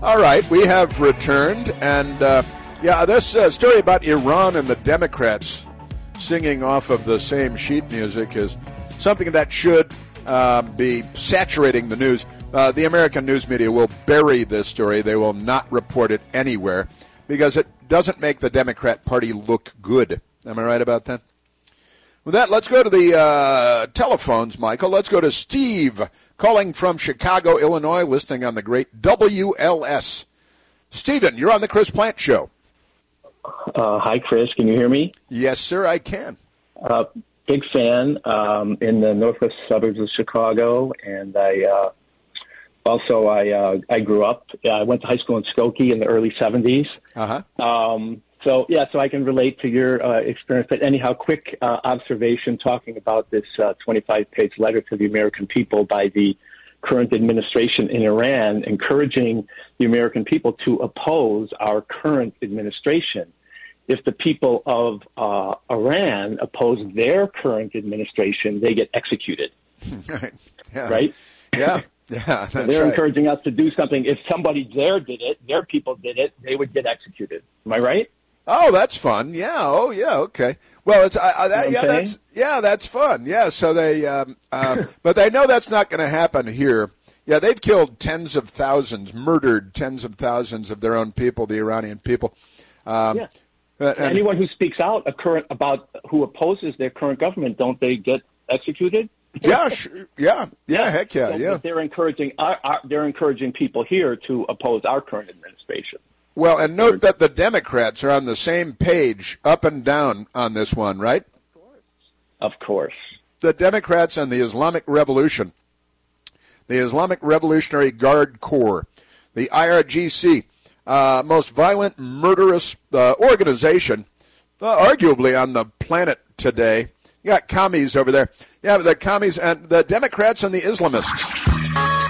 All right, we have returned, and this story about Iran and the Democrats singing off of the same sheet music is something that should be saturating the news. The American news media will bury this story. They will not report it anywhere because it doesn't make the Democrat Party look good. Am I right about that? With that, let's go to the telephones, Michael. Let's go to Steve, calling from Chicago, Illinois, listening on the great WLS. Stephen, you're on the Chris Plante Show. Hi, Chris. Can you hear me? Yes, sir, I can. Big fan in the northwest suburbs of Chicago, and I grew up. I went to high school in Skokie in the early 70s. So I can relate to your experience. But anyhow, quick observation talking about this 25-page letter to the American people by the current administration in Iran, encouraging the American people to oppose our current administration. If the people of Iran oppose their current administration, they get executed. Right? Yeah. Right? Yeah. Yeah, that's they're right. encouraging us to do something. If somebody there did it, their people did it, they would get executed. Am I right? Oh, that's fun. Yeah. Oh, yeah. Okay. Well, it's that's fun. Yeah. So they, but they know that's not going to happen here. Yeah, they've killed tens of thousands, murdered tens of thousands of their own people, the Iranian people. Anyone who speaks out about who opposes their current government, don't they get executed? Yeah. Heck yeah. So yeah. They're encouraging people here to oppose our current administration. Well, and note that the Democrats are on the same page up and down on this one, right? Of course. The Democrats and the Islamic Revolution, the Islamic Revolutionary Guard Corps, the IRGC, most violent, murderous organization, arguably on the planet today. You got commies over there. Yeah, the commies and the Democrats and the Islamists.